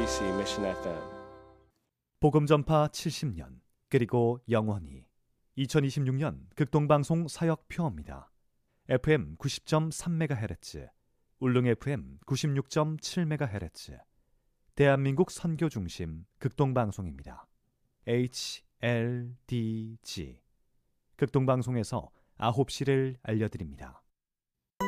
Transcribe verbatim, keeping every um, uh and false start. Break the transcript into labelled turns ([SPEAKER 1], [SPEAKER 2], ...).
[SPEAKER 1] 엠비씨 Mission 에프엠.
[SPEAKER 2] 복음 전파 칠십 년 그리고 영원히 이천이십육 년 극동방송 사역표입니다. 에프엠 구십 점 삼 메가헤르츠, 울릉 에프엠 구십육 점 칠 메가헤르츠, 대한민국 선교 중심 극동방송입니다. 에이치엘디지 극동방송에서 아홉 시를 알려드립니다.